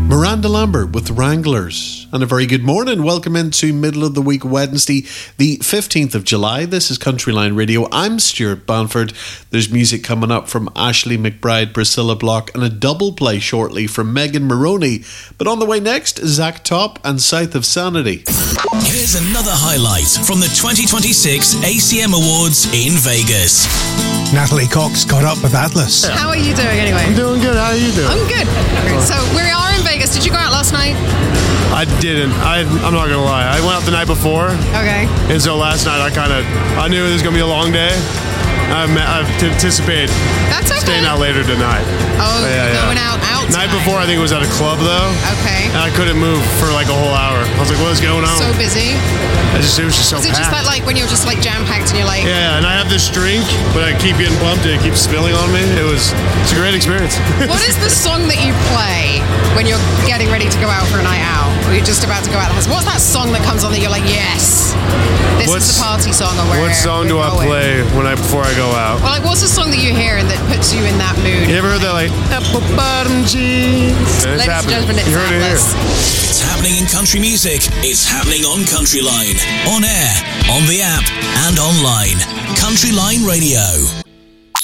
Miranda Lambert with the Wranglers. And a very good morning. Welcome into middle of the week Wednesday, the 15th of July. This is Countryline Radio. I'm Stuart Banford. There's music coming up from Ashley McBride, Priscilla Block, and a double play shortly from Megan Maroney. But on the way next, Zach Top and South of Sanity. Here's another highlight from the 2026 ACM Awards in Vegas. Natalie Cox got up with Atlas. How are you doing anyway? I'm doing good. How are you doing? I'm good. So we are in Vegas. Did you go out last night? I didn't. I'm not gonna lie. I went out the night before. Okay. And so last night I knew it was gonna be a long day. I anticipate That's okay. staying out later tonight. Oh, going out Night tonight. before I think it was at a club though. Okay. And I couldn't move for like a whole hour. I was like, what is going on? So busy. It was just so Is it just packed. that like when you're just like jam packed and you're like? Yeah, and I have this drink, but I keep getting bumped and it keeps spilling on me. It's a great experience. What is the song that you play when you're getting ready to go out for a night out? Or you're just about to go out? What's that song that comes on that you're like, yes, this is the party song? Or what song do I play before I go out? Well, like, what's the song that you hear and that puts you in that mood? You ever heard that like apple bottom jeans? Ladies and gentlemen, it's Atlas. It's happening in country music. It's happening on Countryline. On air, on the app, and online. Countryline Radio.